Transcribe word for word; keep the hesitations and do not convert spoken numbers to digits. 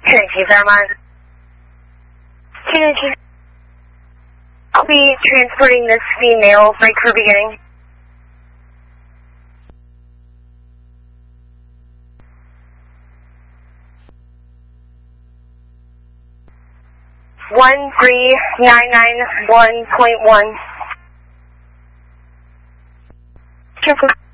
Kennedy Vermont. Kennedy. I'll be transporting this female right for beginning. One three nine nine one point one. Careful.